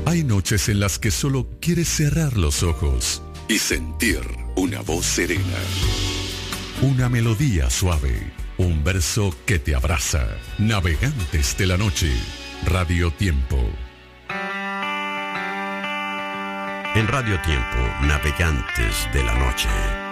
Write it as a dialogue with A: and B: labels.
A: Hay noches en las que solo quieres cerrar los ojos y sentir una voz serena, una melodía suave, un verso que te abraza. Navegantes de la noche, Radio Tiempo.
B: En Radio Tiempo, Navegantes de la Noche.